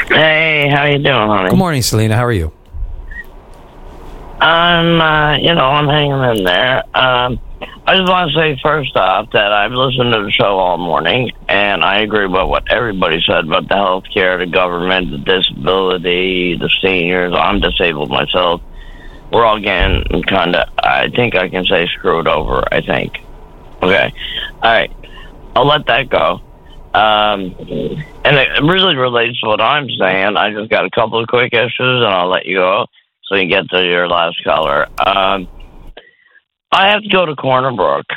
Hey, how you doing, honey? Good morning, Selena. How are you? I'm hanging in there. I just want to say first off that I've listened to the show all morning, and I agree with what everybody said about the health care, the government, the disability, the seniors. I'm disabled myself. We're all getting kind of, I think I can say, screwed over, I think. Okay. All right. I'll let that go. And it really relates to what I'm saying. I just got a couple of quick issues, and I'll let you go so you get to your last caller. I have to go to Corner Brook.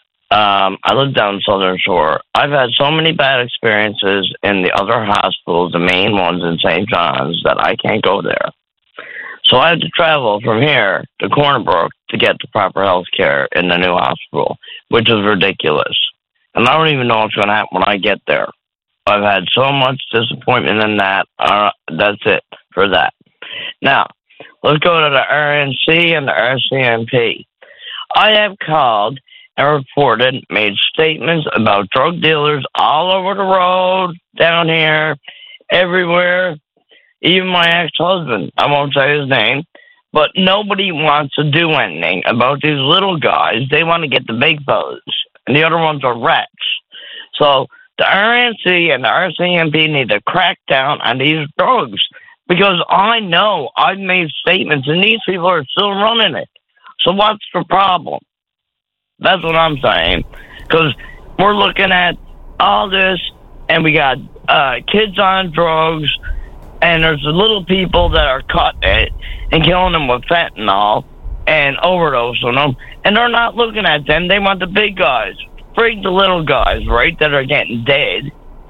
I live down Southern Shore. I've had so many bad experiences in the other hospitals, the main ones in St. John's, that I can't go there. So I have to travel from here to Corner Brook to get the proper health care in the new hospital, which is ridiculous. And I don't even know what's going to happen when I get there. I've had so much disappointment in that. That's it for that. Now, let's go to the RNC and the RCMP. I have called and reported, made statements about drug dealers all over the road, down here, everywhere. Even my ex-husband, I won't say his name, but nobody wants to do anything about these little guys. They want to get the big fellas, and the other ones are rats. So the RNC and the RCMP need to crack down on these drugs, because I know I've made statements, and these people are still running it. So what's the problem? That's what I'm saying. Because we're looking at all this, and we got kids on drugs, and there's the little people that are cutting it and killing them with fentanyl and overdosing them, and they're not looking at them. They want the big guys. Freak the little guys, right, that are getting dead.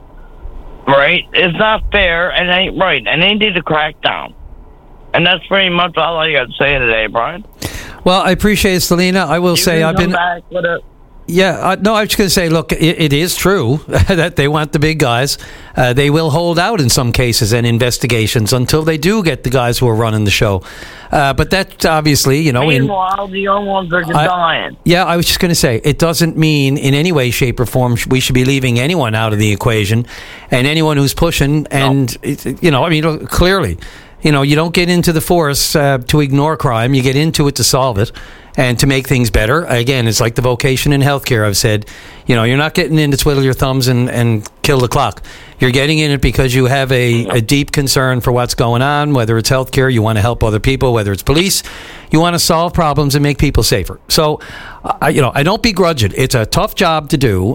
Right? It's not fair, and it ain't right, and they need to crack down. And that's pretty much all I got to say today, Brian. Well, I appreciate it, Selena. I will say I've been... back with it. Yeah, no, I was just going to say, look, it is true that they want the big guys. They will hold out in some cases and investigations until they do get the guys who are running the show. But that obviously, meanwhile, the young ones are dying. Yeah, I was just going to say, it doesn't mean in any way, shape, or form we should be leaving anyone out of the equation, and anyone who's pushing. And clearly, you don't get into the force to ignore crime. You get into it to solve it and to make things better. Again, it's like the vocation in healthcare. I've said, you're not getting in to twiddle your thumbs and kill the clock. You're getting in it because you have a deep concern for what's going on, whether it's healthcare, you want to help other people, whether it's police, you want to solve problems and make people safer. So, I don't begrudge it. It's a tough job to do.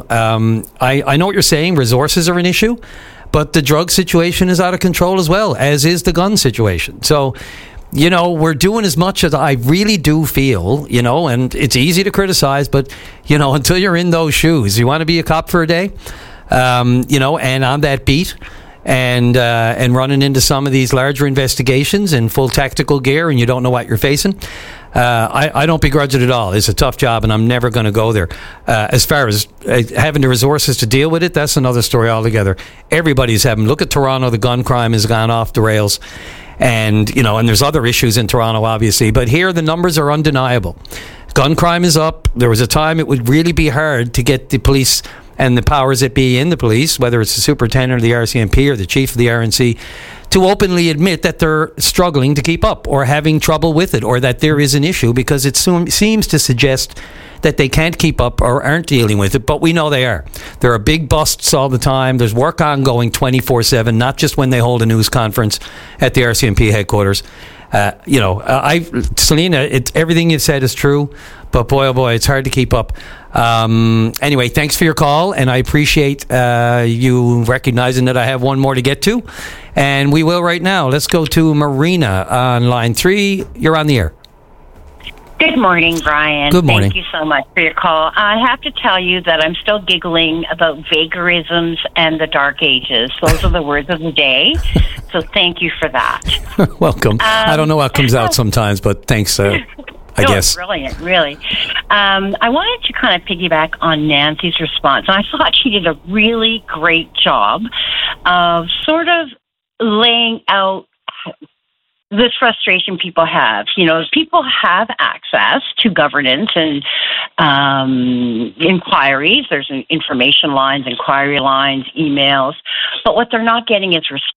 I know what you're saying. Resources are an issue. But the drug situation is out of control as well, as is the gun situation. So, we're doing as much as I really do feel, and it's easy to criticize, but, until you're in those shoes, you want to be a cop for a day, and on that beat and running into some of these larger investigations in full tactical gear and you don't know what you're facing. I don't begrudge it at all. It's a tough job, and I'm never going to go there. As far as having the resources to deal with it, that's another story altogether. Everybody's having... Look at Toronto. The gun crime has gone off the rails. And, and there's other issues in Toronto, obviously. But here, the numbers are undeniable. Gun crime is up. There was a time it would really be hard to get the police and the powers that be in the police, whether it's the superintendent of the RCMP or the chief of the RNC, to openly admit that they're struggling to keep up or having trouble with it, or that there is an issue, because it seems to suggest that they can't keep up or aren't dealing with it, but we know they are. There are big busts all the time. There's work ongoing 24/7, not just when they hold a news conference at the RCMP headquarters. Selena, everything you've said is true, but boy, oh boy, it's hard to keep up. Anyway, thanks for your call, and I appreciate you recognizing that I have one more to get to, and we will right now. Let's go to Marina on line 3. You're on the air. Good morning, Brian. Good morning. Thank you so much for your call. I have to tell you that I'm still giggling about vagarisms and the dark ages. Those are the words of the day. So thank you for that. Welcome. I don't know what comes out sometimes, but thanks, I guess. Brilliant, really. I wanted to kind of piggyback on Nancy's response. And I thought she did a really great job of sort of laying out this frustration people have. People have access to governance and inquiries. There's information lines, inquiry lines, emails. But what they're not getting is response.